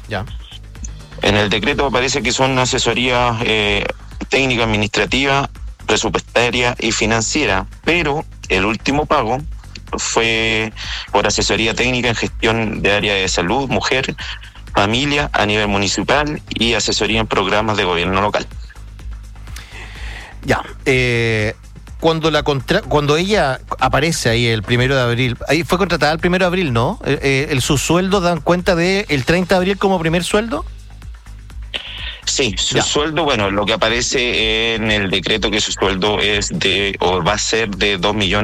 Ya. En el decreto aparece que son asesorías técnica, administrativa, presupuestaria y financiera, pero el último pago fue por asesoría técnica en gestión de área de salud, mujer, familia a nivel municipal y asesoría en programas de gobierno local. Ya. Cuando ella aparece ahí el 1 de abril, ahí fue contratada el 1 de abril, ¿no? ¿Su sueldo dan cuenta de el 30 de abril como primer sueldo? Sí, su sueldo, bueno, lo que aparece en el decreto que su sueldo es o va a ser de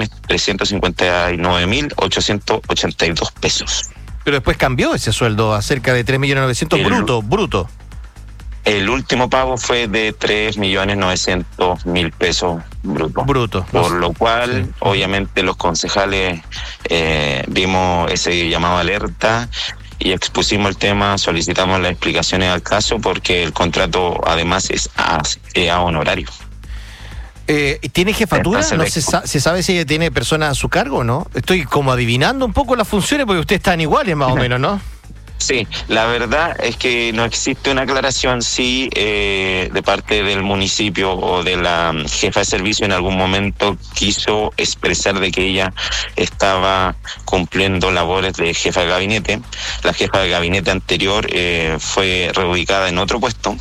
2.359.882 pesos. Pero después cambió ese sueldo a cerca de 3.900.000 bruto. El último pago fue de 3.900.000 pesos bruto. Por lo cual, sí, obviamente los concejales vimos ese llamado de alerta y expusimos el tema, solicitamos las explicaciones al caso porque el contrato además es a honorario. ¿Tiene jefatura? ¿No se sabe si ella tiene personas a su cargo o no? Estoy como adivinando un poco las funciones porque ustedes están iguales más o menos, ¿no? Sí, la verdad es que no existe una aclaración si de parte del municipio o de la jefa de servicio en algún momento quiso expresar de que ella estaba cumpliendo labores de jefa de gabinete. La jefa de gabinete anterior fue reubicada en otro puesto.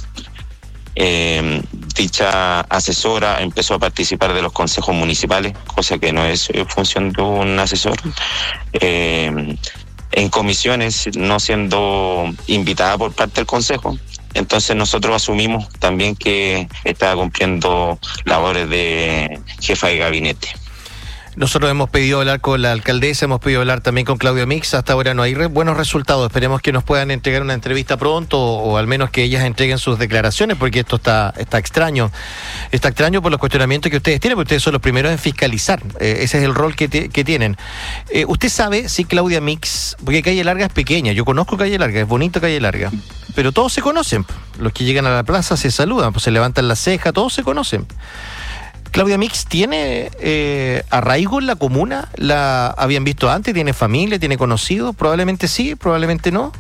Dicha asesora empezó a participar de los consejos municipales, cosa que no es función de un asesor. En comisiones, no siendo invitada por parte del consejo. Entonces nosotros asumimos también que estaba cumpliendo labores de jefa de gabinete. Nosotros hemos pedido hablar con la alcaldesa, hemos pedido hablar también con Claudia Mix. Hasta ahora no hay buenos resultados. Esperemos que nos puedan entregar una entrevista pronto o al menos que ellas entreguen sus declaraciones, porque esto está extraño. Está extraño por los cuestionamientos que ustedes tienen, porque ustedes son los primeros en fiscalizar. Ese es el rol que tienen. ¿Usted sabe si Claudia Mix, porque Calle Larga es pequeña, yo conozco Calle Larga, es bonito Calle Larga, pero todos se conocen. Los que llegan a la plaza se saludan, pues se levantan la ceja, todos se conocen. ¿Claudia Mix tiene arraigo en la comuna? ¿La habían visto antes? ¿Tiene familia? ¿Tiene conocidos? Probablemente sí, probablemente no.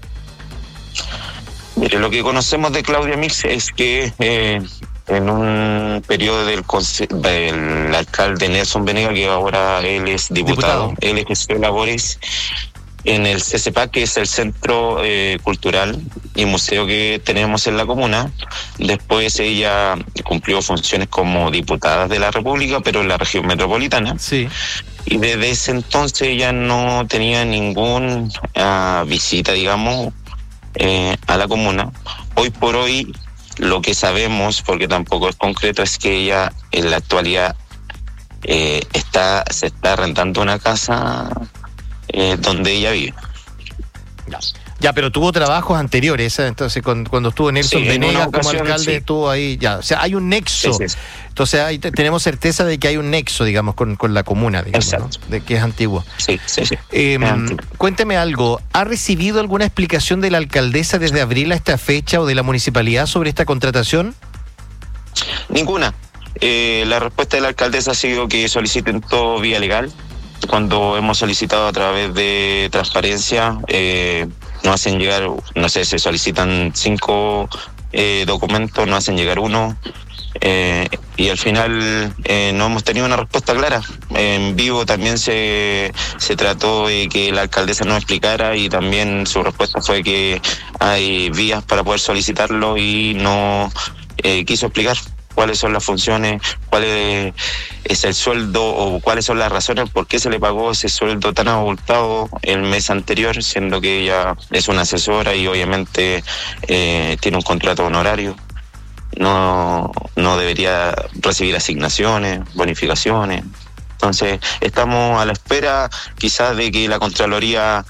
Mire, lo que conocemos de Claudia Mix es que en un periodo del alcalde Nelson Venega, que ahora él es diputado. Él ejerció labores en el CCPAC, que es el Centro Cultural y Museo que tenemos en la comuna. Después ella cumplió funciones como diputada de la República, pero en la región metropolitana. Sí. Y desde ese entonces ella no tenía ninguna visita, digamos, a la comuna. Hoy por hoy, lo que sabemos, porque tampoco es concreto, es que ella en la actualidad se está rentando una casa donde ella vive. Ya, pero tuvo trabajos anteriores, entonces cuando estuvo Nelson Venegas como alcalde, estuvo ahí, ya, o sea, hay un nexo. Sí. Entonces ahí tenemos certeza de que hay un nexo, digamos, con la comuna, digamos, ¿no? De que es antiguo. Sí. Cuénteme algo, ¿ha recibido alguna explicación de la alcaldesa desde abril a esta fecha o de la municipalidad sobre esta contratación? Ninguna. La respuesta de la alcaldesa ha sido que soliciten todo vía legal. Cuando hemos solicitado a través de transparencia, nos hacen llegar, no sé, se solicitan 5 documentos, nos hacen llegar 1, y al final no hemos tenido una respuesta clara. En vivo también se trató de que la alcaldesa nos explicara y también su respuesta fue que hay vías para poder solicitarlo y no quiso explicar cuáles son las funciones, cuál es el sueldo o cuáles son las razones por qué se le pagó ese sueldo tan abultado el mes anterior, siendo que ella es una asesora y obviamente tiene un contrato honorario. No debería recibir asignaciones, bonificaciones. Entonces estamos a la espera quizás de que la Contraloría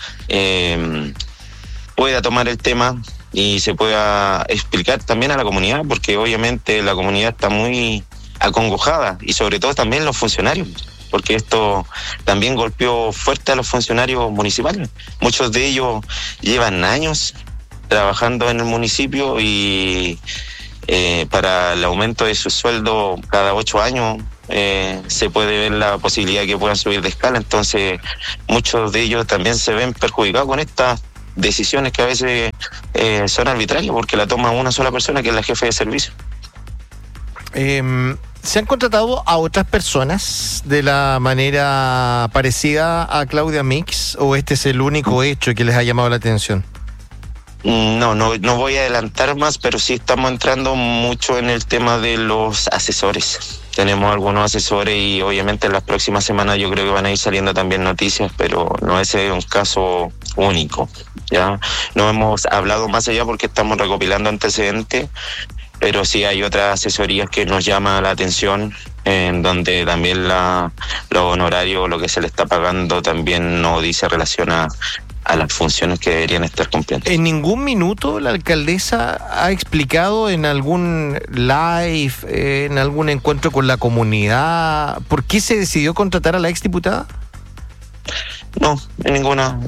pueda tomar el tema y se pueda explicar también a la comunidad, porque obviamente la comunidad está muy acongojada y sobre todo también los funcionarios, porque esto también golpeó fuerte a los funcionarios municipales. Muchos de ellos llevan años trabajando en el municipio y para el aumento de su sueldo cada 8 años se puede ver la posibilidad de que puedan subir de escala. Entonces muchos de ellos también se ven perjudicados con estas decisiones que a veces son arbitrarias porque la toma una sola persona, que es la jefe de servicio. ¿Se han contratado a otras personas de la manera parecida a Claudia Mix o este es el único hecho que les ha llamado la atención? No voy a adelantar más, pero sí estamos entrando mucho en el tema de los asesores. Tenemos algunos asesores y obviamente en las próximas semanas yo creo que van a ir saliendo también noticias, pero no ese es un caso único. Ya no hemos hablado más allá porque estamos recopilando antecedentes, pero sí hay otras asesorías que nos llama la atención, en donde también los honorarios, lo que se le está pagando también no dice relación a las funciones que deberían estar cumpliendo. ¿En ningún minuto la alcaldesa ha explicado en algún live, en algún encuentro con la comunidad, por qué se decidió contratar a la exdiputada? No, en ninguna.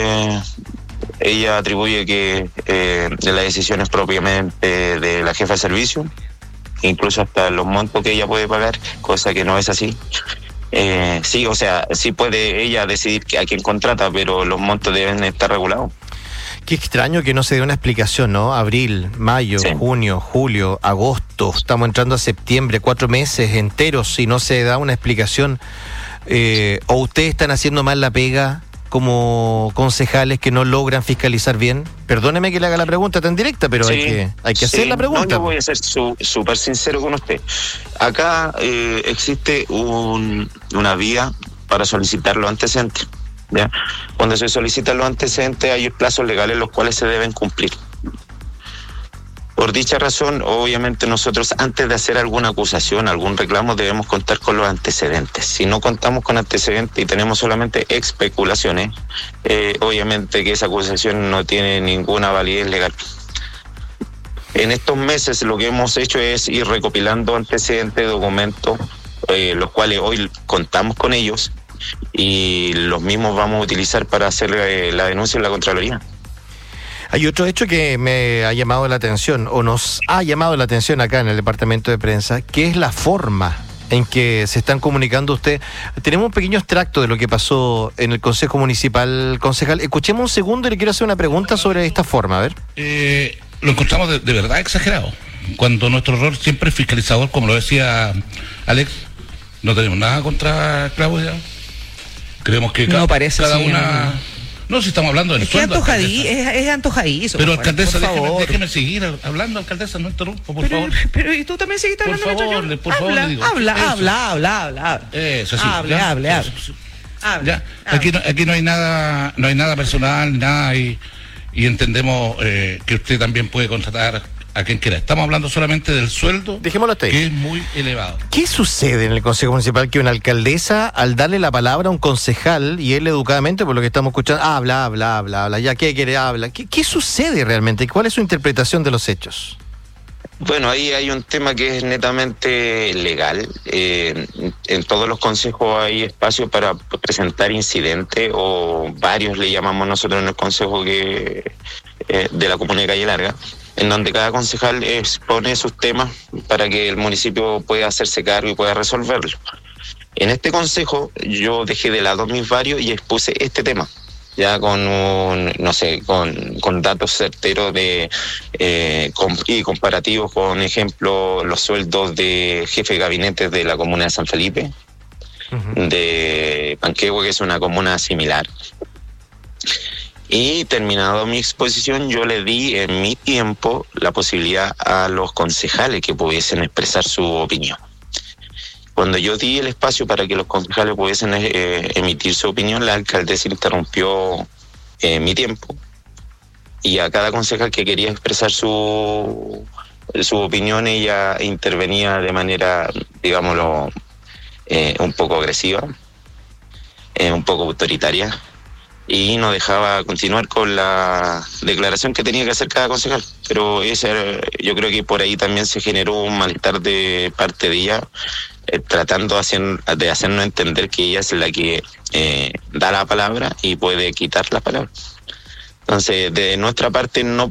Ella atribuye que la decisión es propiamente de la jefa de servicio, incluso hasta los montos que ella puede pagar, cosa que no es así. Sí, o sea, sí puede ella decidir a quién contrata, pero los montos deben estar regulados. Qué extraño que no se dé una explicación, ¿no? Abril, mayo, sí, junio, julio, agosto, estamos entrando a septiembre, 4 meses enteros y no se da una explicación. ¿O ustedes están haciendo mal la pega como concejales que no logran fiscalizar bien? Perdóneme que le haga la pregunta tan directa, pero sí, hay que hacer la pregunta. No, yo voy a ser súper sincero con usted. Acá existe una vía para solicitar los antecedentes, ¿ya? Cuando se solicitan los antecedentes hay plazos legales los cuales se deben cumplir. Por dicha razón, obviamente nosotros antes de hacer alguna acusación, algún reclamo, debemos contar con los antecedentes. Si no contamos con antecedentes y tenemos solamente especulaciones, obviamente que esa acusación no tiene ninguna validez legal. En estos meses lo que hemos hecho es ir recopilando antecedentes, documentos, los cuales hoy contamos con ellos y los mismos vamos a utilizar para hacer la denuncia en la Contraloría. Hay otro hecho que me ha llamado la atención, o nos ha llamado la atención acá en el departamento de prensa, que es la forma en que se están comunicando usted. Tenemos un pequeño extracto de lo que pasó en el Consejo Municipal. Concejal, escuchemos un segundo y le quiero hacer una pregunta sobre esta forma, a ver. Lo encontramos de verdad exagerado. Cuando nuestro rol siempre es fiscalizador, como lo decía Alex, no tenemos nada contra Claudia. Creemos que cada una... No, si estamos hablando del sueldo. Es antojadizo. Pero alcaldesa, déjeme seguir hablando, alcaldesa, no interrumpo, por favor. Pero y tú también seguiste hablando. Por favor, le digo. Habla. Eso sí. Habla. Ya, aquí no hay nada personal, nada, y entendemos que usted también puede contratar a quien quiera. Estamos hablando solamente del sueldo, dejémoslo hasta ahí, que es muy elevado. ¿Qué sucede en el Consejo Municipal que una alcaldesa, al darle la palabra a un concejal, y él educadamente, por lo que estamos escuchando, habla, ya, ¿qué quiere? Habla. ¿Qué sucede realmente? ¿Cuál es su interpretación de los hechos? Bueno, ahí hay un tema que es netamente legal. En todos los consejos hay espacio para presentar incidentes, o varios le llamamos nosotros en el consejo de la Comuna de Calle Larga, en donde cada concejal expone sus temas para que el municipio pueda hacerse cargo y pueda resolverlo. En este consejo yo dejé de lado mis varios y expuse este tema, ya con con datos certeros y comparativos, con ejemplo los sueldos de jefe de gabinete de la comuna de San Felipe, de Panquehue, que es una comuna similar. Y terminado mi exposición, yo le di en mi tiempo la posibilidad a los concejales que pudiesen expresar su opinión. Cuando yo di el espacio para que los concejales pudiesen emitir su opinión, la alcaldesa interrumpió mi tiempo, y a cada concejal que quería expresar su opinión, ella intervenía de manera, digámoslo, un poco agresiva, un poco autoritaria, y no dejaba continuar con la declaración que tenía que hacer cada concejal. Pero yo creo que por ahí también se generó un malestar de parte de ella, tratando de hacernos entender que ella es la que da la palabra y puede quitar la palabra. Entonces, de nuestra parte, no,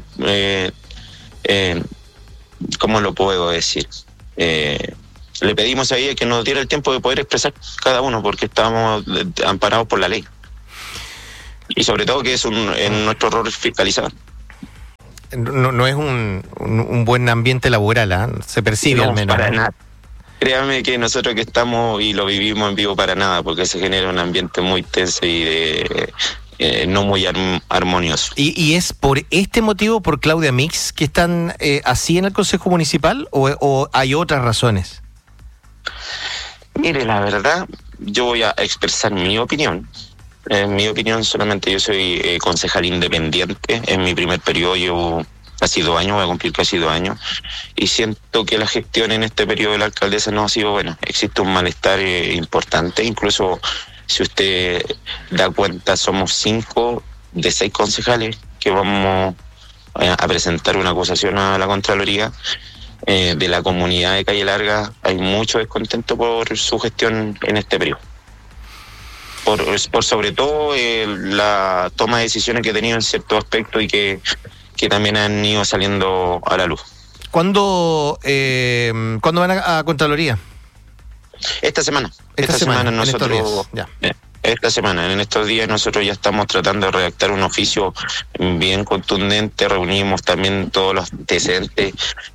¿cómo lo puedo decir? Le pedimos a ella que nos diera el tiempo de poder expresar cada uno, porque estábamos amparados por la ley. y sobre todo que es nuestro rol fiscalizador. No es un buen ambiente laboral, ¿eh? Se percibe al menos. Para nada. Créame que nosotros que estamos y lo vivimos en vivo para nada, porque se genera un ambiente muy tenso y no muy armonioso. ¿Y es por este motivo, por Claudia Mix, que están así en el Consejo Municipal o hay otras razones? Mire, la verdad, yo voy a expresar mi opinión. En mi opinión, solamente yo soy concejal independiente. En mi primer periodo llevo casi 2 años, voy a cumplir casi 2 años, y siento que la gestión en este periodo de la alcaldesa no ha sido buena. Existe un malestar importante, incluso si usted da cuenta, somos 5 de 6 concejales que vamos a presentar una acusación a la Contraloría. De la comunidad de Calle Larga hay mucho descontento por su gestión en este periodo. Por sobre todo la toma de decisiones que ha tenido en ciertos aspectos y que también han ido saliendo a la luz. ¿Cuándo van a Contraloría? Esta semana. Esta semana nosotros... Esta semana, en estos días, nosotros ya estamos tratando de redactar un oficio bien contundente. Reunimos también todos los antecedentes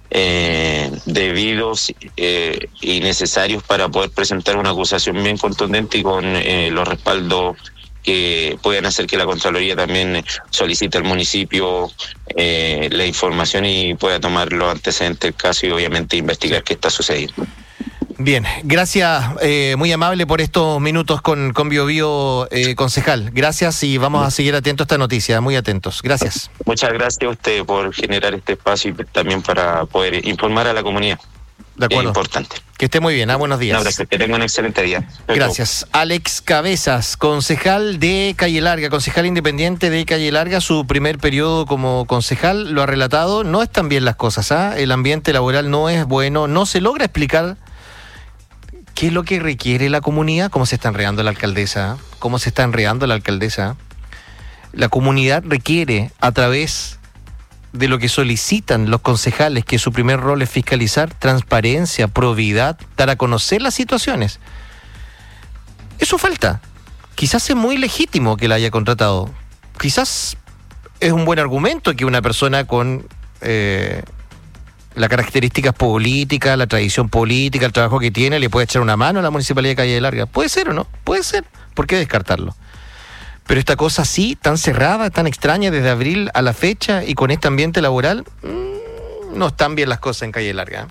debidos y necesarios para poder presentar una acusación bien contundente y con los respaldos que pueden hacer que la Contraloría también solicite al municipio la información y pueda tomar los antecedentes del caso y obviamente investigar qué está sucediendo. Bien, gracias, muy amable por estos minutos con Bio Bio, concejal. Gracias y vamos a seguir atentos a esta noticia, muy atentos. Gracias. Muchas gracias a usted por generar este espacio y también para poder informar a la comunidad. De acuerdo. Es importante. Que esté muy bien, buenos días. No, que tenga un excelente día. Gracias. Alex Cabezas, concejal de Calle Larga, concejal independiente de Calle Larga, su primer periodo como concejal, lo ha relatado, no están bien las cosas, el ambiente laboral no es bueno, no se logra explicar qué es lo que requiere la comunidad, cómo se está enredando la alcaldesa, La comunidad requiere, a través de lo que solicitan los concejales, que su primer rol es fiscalizar, transparencia, probidad, dar a conocer las situaciones. Eso falta. Quizás es muy legítimo que la haya contratado. Quizás es un buen argumento que una persona con las características políticas, la tradición política, el trabajo que tiene, le puede echar una mano a la Municipalidad de Calle Larga. Puede ser o no, puede ser. ¿Por qué descartarlo? Pero esta cosa así, tan cerrada, tan extraña desde abril a la fecha y con este ambiente laboral, no están bien las cosas en Calle Larga.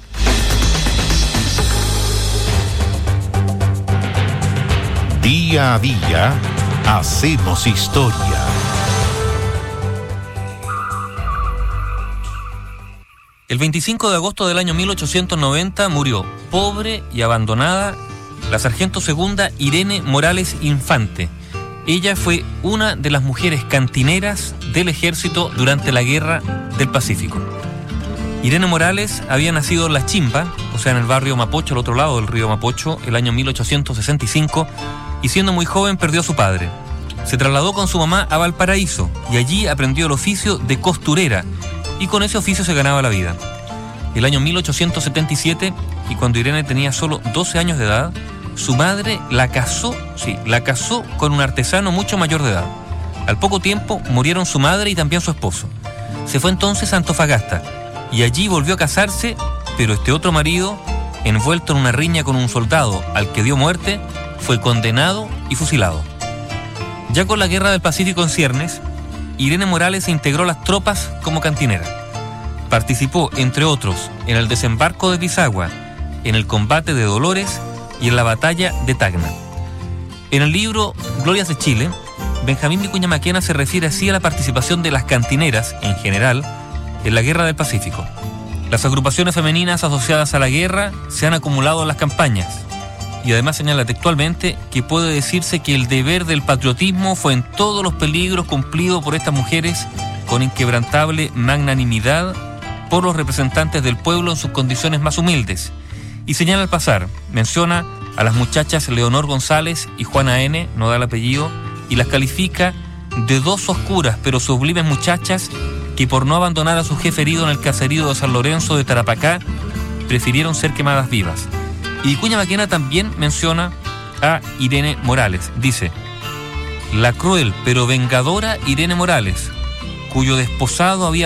Día a día, hacemos historia. El 25 de agosto del año 1890 murió, pobre y abandonada, la sargento segunda Irene Morales Infante. Ella fue una de las mujeres cantineras del ejército durante la Guerra del Pacífico. Irene Morales había nacido en La Chimba, o sea en el barrio Mapocho, al otro lado del río Mapocho, el año 1865, y siendo muy joven perdió a su padre. Se trasladó con su mamá a Valparaíso y allí aprendió el oficio de costurera, y con ese oficio se ganaba la vida. El año 1877, y cuando Irene tenía solo 12 años de edad, su madre la casó con un artesano mucho mayor de edad. Al poco tiempo murieron su madre y también su esposo. Se fue entonces a Antofagasta, y allí volvió a casarse, pero este otro marido, envuelto en una riña con un soldado al que dio muerte, fue condenado y fusilado. Ya con la Guerra del Pacífico en ciernes, Irene Morales se integró a las tropas como cantinera. Participó, entre otros, en el desembarco de Pisagua, en el combate de Dolores y en la batalla de Tacna. En el libro Glorias de Chile, Benjamín Vicuña Maquena se refiere así a la participación de las cantineras, en general, en la Guerra del Pacífico. Las agrupaciones femeninas asociadas a la guerra se han acumulado en las campañas, y además señala textualmente que puede decirse que el deber del patriotismo fue en todos los peligros cumplido por estas mujeres con inquebrantable magnanimidad por los representantes del pueblo en sus condiciones más humildes. Y señala al pasar, menciona a las muchachas Leonor González y Juana N., no da el apellido, y las califica de dos oscuras pero sublimes muchachas que por no abandonar a su jefe herido en el caserío de San Lorenzo de Tarapacá, prefirieron ser quemadas vivas. Y Vicuña Maquena también menciona a Irene Morales. Dice: la cruel pero vengadora Irene Morales, cuyo desposado había